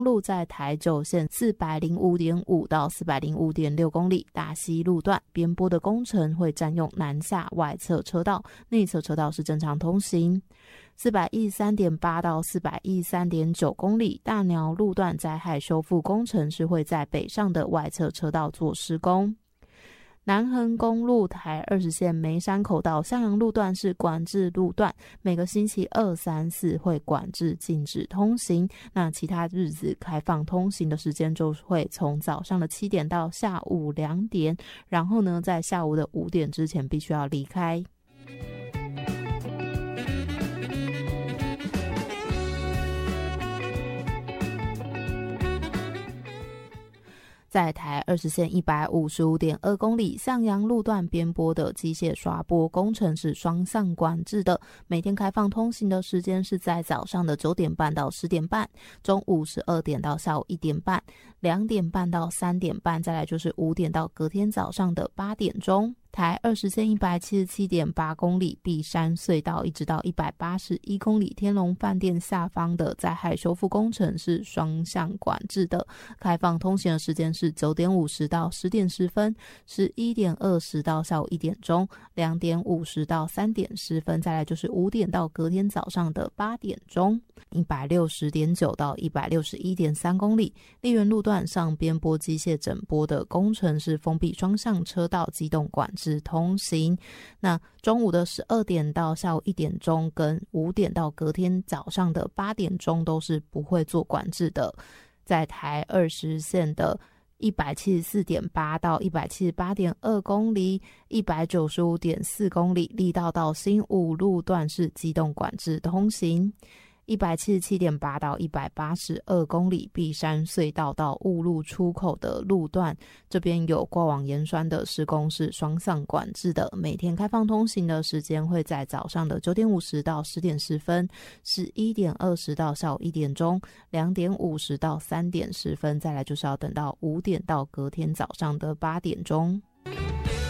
路在台九线 405.5 到 405.6 公里，大溪路段边坡的工程会占用南下外侧车道，内侧车道是正常通行。413.8 到 413.9 公里，大寮路段灾害修复工程是会在北上的外侧车道做施工。南横公路台20线梅山口到向阳路段是管制路段，每个星期2、3、4会管制禁止通行，那其他日子开放通行的时间就会从早上的7点到下午2点，然后呢在下午的5点之前必须要离开。在台20线 155.2 公里，向阳路段边坡的机械刷坡工程是双向管制的，每天开放通行的时间是在早上的9点半到10点半，中午12点到下午1点半，2点半到3点半，再来就是5点到隔天早上的8点钟。台20线 177.8 公里，碧山隧道一直到181公里，天龙饭店下方的灾害修复工程是双向管制的，开放通行的时间是9点50到10点10分，11点20到下午1点钟，2点50到3点10分，再来就是5点到隔天早上的8点钟。160.9 到 161.3 公里，丽园路段上边坡机械整坡的工程是封闭双向车道机动管制通行，那中午的12点到下午1点钟跟5点到隔天早上的8点钟都是不会做管制的。在台20线的174.8 到 178.2 公里， 195.4 公里，力道到新武路段是机动管制通行。177.8 到182公里，碧山隧道到雾路出口的路段，这边有挂网盐酸的施工是双向管制的，每天开放通行的时间会在早上的9点50到10点10分，11点20到下午1点钟，2点50到3点10分，再来就是要等到5点到隔天早上的8点钟。